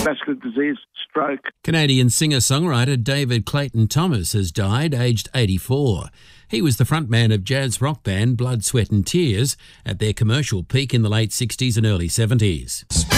cardiovascular disease, stroke. Canadian singer-songwriter David Clayton Thomas has died, aged 84. He was the frontman of jazz rock band Blood, Sweat and Tears at their commercial peak in the late 60s and early 70s.